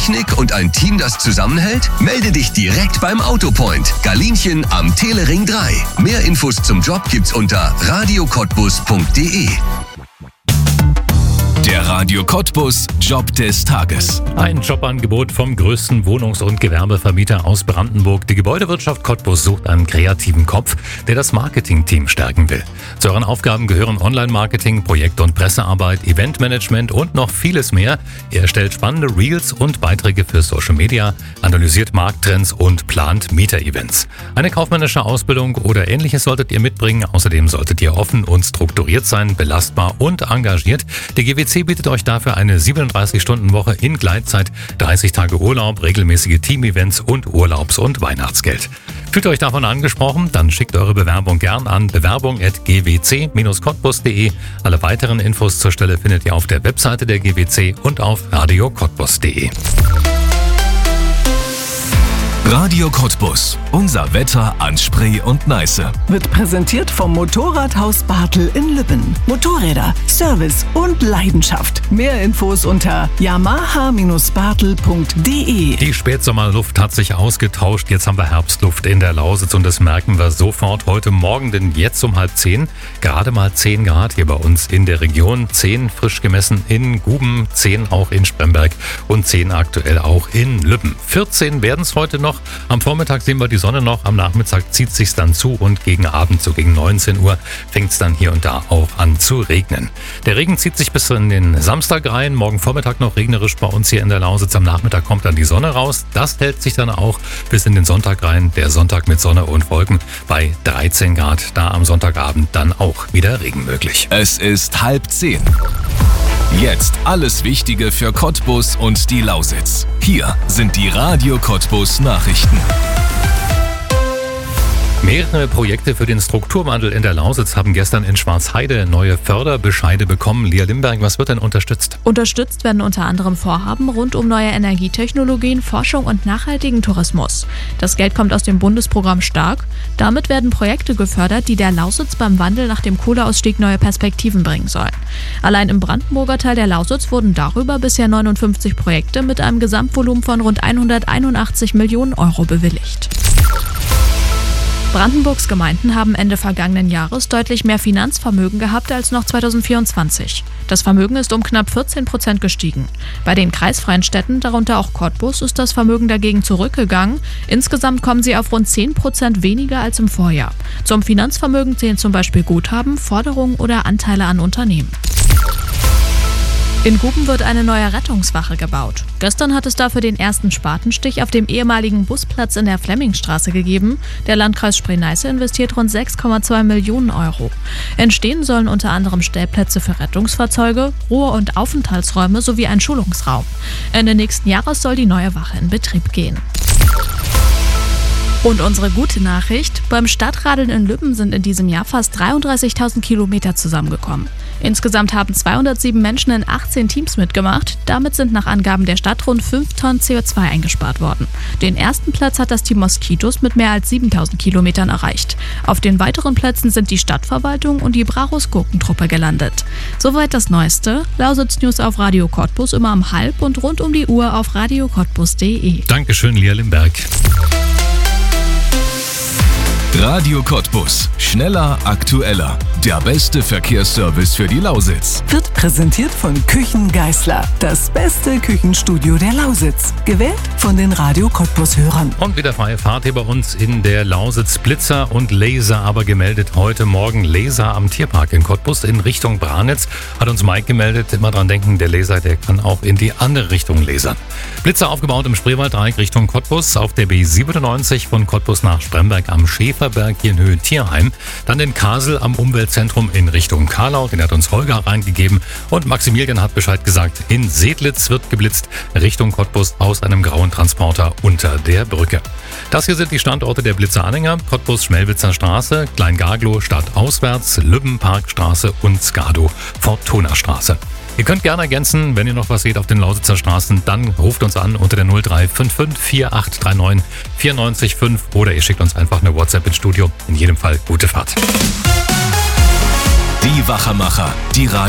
Technik und ein Team, das zusammenhält? Melde dich direkt beim Autopoint. Galinchen am Telering 3. Mehr Infos zum Job gibt's unter radiocottbus.de. Der Radio Cottbus Job des Tages. Ein Jobangebot vom größten Wohnungs- und Gewerbevermieter aus Brandenburg. Die Gebäudewirtschaft Cottbus sucht einen kreativen Kopf, der das Marketingteam stärken will. Zu euren Aufgaben gehören Online-Marketing, Projekt- und Pressearbeit, Eventmanagement und noch vieles mehr. Ihr erstellt spannende Reels und Beiträge für Social Media, analysiert Markttrends und plant Mieter-Events. Eine kaufmännische Ausbildung oder Ähnliches solltet ihr mitbringen. Außerdem solltet ihr offen und strukturiert sein, belastbar und engagiert. Die GWC bietet euch dafür eine 37-Stunden-Woche in Gleitzeit, 30 Tage Urlaub, regelmäßige Team-Events und Urlaubs- und Weihnachtsgeld. Fühlt ihr euch davon angesprochen? Dann schickt eure Bewerbung gern an bewerbung@gwc-cottbus.de. Alle weiteren Infos zur Stelle findet ihr auf der Webseite der GWC und auf radiocottbus.de. Radio Cottbus. Unser Wetter an Spree und Neiße. Wird präsentiert vom Motorradhaus Bartel in Lübben. Motorräder, Service und Leidenschaft. Mehr Infos unter yamaha-bartel.de. Die Spätsommerluft hat sich ausgetauscht. Jetzt haben wir Herbstluft in der Lausitz und das merken wir sofort heute Morgen, denn jetzt um 9:30 gerade mal 10 Grad hier bei uns in der Region. 10 frisch gemessen in Guben, 10 auch in Spremberg und 10 aktuell auch in Lübben. 14 werden es heute noch. Am Vormittag sehen wir die Sonne noch, am Nachmittag zieht sich's dann zu und gegen Abend, so gegen 19 Uhr, fängt es dann hier und da auch an zu regnen. Der Regen zieht sich bis in den Samstag rein, morgen Vormittag noch regnerisch bei uns hier in der Lausitz, am Nachmittag kommt dann die Sonne raus. Das hält sich dann auch bis in den Sonntag rein, der Sonntag mit Sonne und Wolken bei 13 Grad, da am Sonntagabend dann auch wieder Regen möglich. Es ist 9:30. Jetzt alles Wichtige für Cottbus und die Lausitz. Hier sind die Radio Cottbus Nachrichten. Mehrere Projekte für den Strukturwandel in der Lausitz haben gestern in Schwarzheide neue Förderbescheide bekommen. Lia Limberg, was wird denn unterstützt? Unterstützt werden unter anderem Vorhaben rund um neue Energietechnologien, Forschung und nachhaltigen Tourismus. Das Geld kommt aus dem Bundesprogramm Stark. Damit werden Projekte gefördert, die der Lausitz beim Wandel nach dem Kohleausstieg neue Perspektiven bringen sollen. Allein im Brandenburger Teil der Lausitz wurden darüber bisher 59 Projekte mit einem Gesamtvolumen von rund 181 Millionen Euro bewilligt. Brandenburgs Gemeinden haben Ende vergangenen Jahres deutlich mehr Finanzvermögen gehabt als noch 2024. Das Vermögen ist um knapp 14% gestiegen. Bei den kreisfreien Städten, darunter auch Cottbus, ist das Vermögen dagegen zurückgegangen. Insgesamt kommen sie auf rund 10% weniger als im Vorjahr. Zum Finanzvermögen zählen zum Beispiel Guthaben, Forderungen oder Anteile an Unternehmen. In Guben wird eine neue Rettungswache gebaut. Gestern hat es dafür den ersten Spatenstich auf dem ehemaligen Busplatz in der Flemmingstraße gegeben. Der Landkreis Spree-Neiße investiert rund 6,2 Millionen Euro. Entstehen sollen unter anderem Stellplätze für Rettungsfahrzeuge, Ruhe- und Aufenthaltsräume sowie ein Schulungsraum. Ende nächsten Jahres soll die neue Wache in Betrieb gehen. Und unsere gute Nachricht: Beim Stadtradeln in Lübben sind in diesem Jahr fast 33.000 Kilometer zusammengekommen. Insgesamt haben 207 Menschen in 18 Teams mitgemacht. Damit sind nach Angaben der Stadt rund 5 Tonnen CO2 eingespart worden. Den ersten Platz hat das Team Moskitos mit mehr als 7.000 Kilometern erreicht. Auf den weiteren Plätzen sind die Stadtverwaltung und die Brachus Gurkentruppe gelandet. Soweit das Neueste. Lausitz News auf Radio Cottbus immer um 12:30 und rund um die Uhr auf radiocottbus.de. Dankeschön, Lia Limberg. Radio Cottbus. Schneller, aktueller. Der beste Verkehrsservice für die Lausitz. Wird präsentiert von Küchen Geißler. Das beste Küchenstudio der Lausitz. Gewählt von den Radio Cottbus-Hörern. Und wieder freie Fahrt hier bei uns in der Lausitz. Blitzer und Laser aber gemeldet heute Morgen. Laser am Tierpark in Cottbus in Richtung Branitz. Hat uns Mike gemeldet. Immer dran denken, der Laser, der kann auch in die andere Richtung lasern. Blitzer aufgebaut im Spreewalddreieck Richtung Cottbus. Auf der B97 von Cottbus nach Spremberg am Schäferberg hier in Höhe Tierheim. Dann in Kasel am Umweltzentrum in Richtung Karlau. Den hat uns Holger reingegeben. Und Maximilian hat Bescheid gesagt, in Sedlitz wird geblitzt Richtung Cottbus aus einem grauen Transporter unter der Brücke. Das hier sind die Standorte der Blitzer-Anhänger: Cottbus Schmelwitzer Straße, Kleingaglow stadtauswärts, Lübben Parkstraße und Skado Fortuna Straße. Ihr könnt gerne ergänzen, wenn ihr noch was seht auf den Lausitzer Straßen, dann ruft uns an unter der 0355 4839 94,5 oder ihr schickt uns einfach eine WhatsApp ins Studio. In jedem Fall gute Fahrt. Die Wachermacher, die